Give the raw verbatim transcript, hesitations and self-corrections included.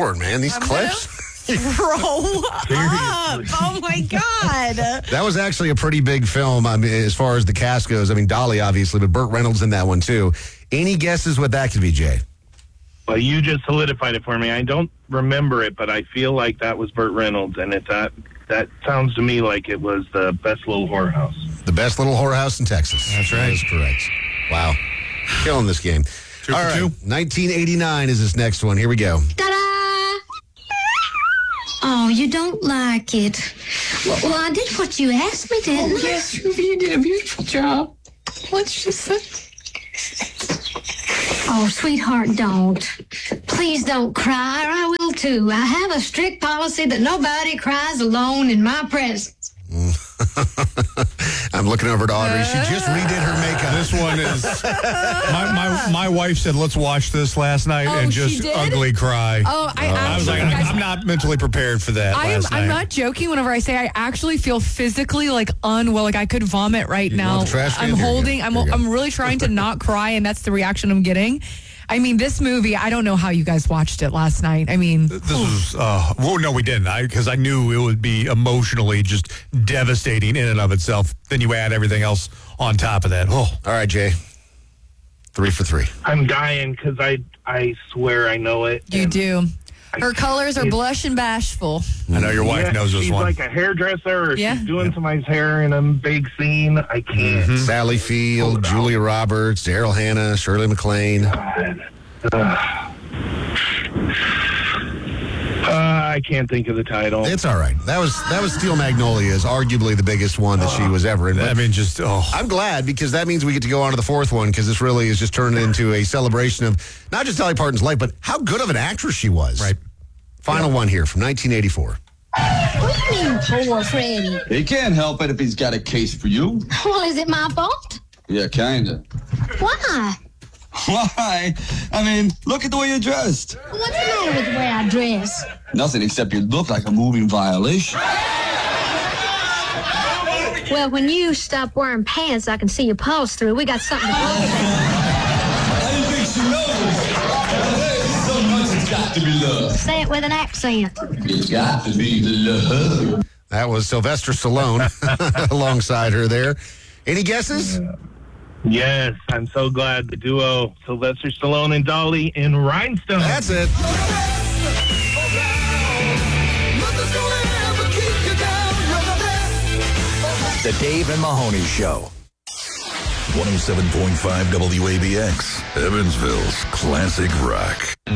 Lord, man, these I'm clips. Throw up. Oh, my God. That was actually a pretty big film, I mean, as far as the cast goes. I mean, Dolly, obviously, but Burt Reynolds in that one, too. Any guesses what that could be, Jay? Well, you just solidified it for me. I don't remember it, but I feel like that was Burt Reynolds, and it, that, that sounds to me like it was the Best Little Whorehouse. The Best Little Whorehouse in Texas. That's right. That is correct. Wow. Killing this game. Two All for right. two. nineteen eighty-nine is this next one. Here we go. Ta-da! Oh, you don't like it. Well, well, I did what you asked me, didn't I? Yes, Ruby, you did a beautiful job. What's she say? Oh, sweetheart, don't. Please don't cry, or I will too. I have a strict policy that nobody cries alone in my presence. I'm looking over at Audrey. She just redid her makeup. This one is. My, my my wife said, "Let's watch this" last night, Oh, and she just did? ugly cry. Oh, I actually. I was like, guys, I'm not mentally prepared for that. I am, last night. I'm not joking whenever I say I actually feel physically like unwell. Like I could vomit right You now. want the trash can? I'm Here you go. holding, I'm, Here you go. I'm really trying to not cry, and that's the reaction I'm getting. I mean, this movie, I don't know how you guys watched it last night. I mean, This was, uh, well, no, we didn't. I because I knew it would be emotionally just devastating in and of itself. Then you add everything else on top of that. Oh, All right, Jay. Three for three. I'm dying because I, I swear I know it. you and do. Her I- colors are it's- blush and bashful. I know your wife Yeah, knows this she's one. like a hairdresser, or Yeah. she's doing somebody's hair in a big scene. I can't. Sally Field, Julia Roberts, Daryl Hannah, Shirley MacLaine. Uh, I can't think of the title. It's all right. That was that was Steel Magnolias, arguably the biggest one that she was ever in. I But mean, just oh, I'm glad because that means we get to go on to the fourth one because this really is just turning into a celebration of not just Dolly Parton's life, but how good of an actress she was. right. Final one here from nineteen eighty-four. What do you mean, poor Freddie? He can't help it if he's got a case for you. Well, is it my fault? Yeah, kinda. Why? Why? I mean, look at the way you're dressed. What's the matter with the way I dress? Nothing except you look like a moving violation. Well, when you stop wearing pants, I can see your pulse through. We got something to talk about. I didn't think she knows. So much it's got to be love. Say it with an accent. It's got to be the love. That was Sylvester Stallone alongside her there. Any guesses? Yes, I'm so glad the duo Sylvester Stallone and Dolly in Rhinestone. That's it. The Dave and Mahoney Show. one oh seven point five W A B X, Evansville's classic rock.